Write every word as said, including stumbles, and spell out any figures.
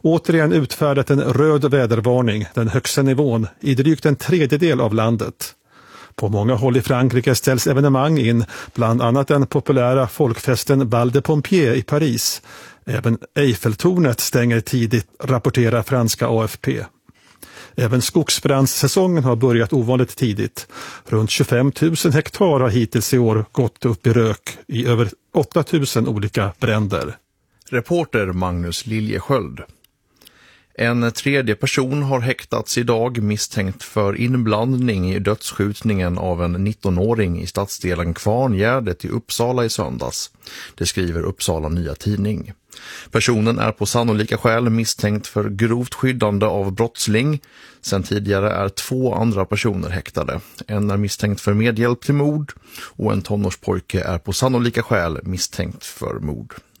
återigen utfärdat en röd vädervarning, den högsta nivån, i drygt en tredjedel av landet. På många håll i Frankrike ställs evenemang in, bland annat den populära folkfesten Bal de Pompiers i Paris. Även Eiffeltornet stänger tidigt, rapporterar franska A F P. Även skogsbrandssäsongen har börjat ovanligt tidigt. Runt tjugofem tusen hektar har hittills i år gått upp i rök i över åtta tusen olika bränder. Reporter Magnus Liljesköld. En tredje person har häktats idag misstänkt för inblandning i dödsskjutningen av en nittonåring i stadsdelen Kvarngärdet i Uppsala i söndags. Det skriver Uppsala Nya Tidning. Personen är på sannolika skäl misstänkt för grovt skyddande av brottsling. Sen tidigare är två andra personer häktade. En är misstänkt för medhjälp till mord och en tonårspojke är på sannolika skäl misstänkt för mord.